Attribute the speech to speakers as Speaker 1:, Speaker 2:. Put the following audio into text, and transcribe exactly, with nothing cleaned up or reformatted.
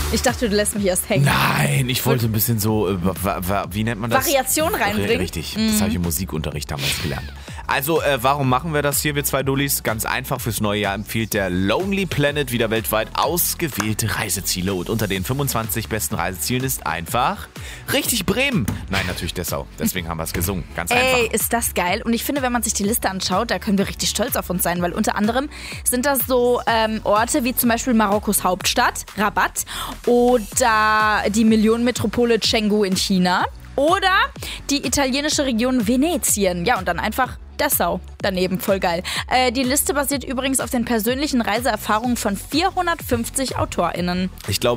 Speaker 1: Ich dachte, du lässt mich erst hängen.
Speaker 2: Nein, ich wollte ein bisschen so, äh, wa- wa- wie nennt man das?
Speaker 1: Variation reinbringen.
Speaker 2: Richtig, das habe ich im Musikunterricht damals gelernt. Also, äh, warum machen wir das hier, wir zwei Dullis? Ganz einfach, fürs neue Jahr empfiehlt der Lonely Planet wieder weltweit ausgewählte Reiseziele. Und unter den fünfundzwanzig besten Reisezielen ist einfach richtig Bremen. Nein, natürlich Dessau. Deswegen haben wir es gesungen. Ganz einfach.
Speaker 1: Ey, ist das geil. Und ich finde, wenn man sich die Liste anschaut, da können wir richtig stolz auf uns sein, weil unter anderem sind das so ähm, Orte wie zum Beispiel Marokkos Hauptstadt, Rabat, oder die Millionenmetropole Chengdu in China oder die italienische Region Venetien. Ja, und dann einfach Dessau daneben, voll geil. Äh, die Liste basiert übrigens auf den persönlichen Reiseerfahrungen von vierhundertfünfzig AutorInnen.
Speaker 2: Ich glaube,